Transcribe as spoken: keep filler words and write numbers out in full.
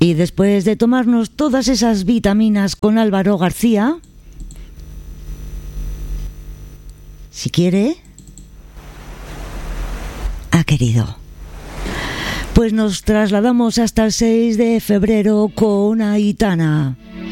Y después de tomarnos todas esas vitaminas con Álvaro García, si quiere, ha querido. Pues nos trasladamos hasta el seis de febrero con Aitana.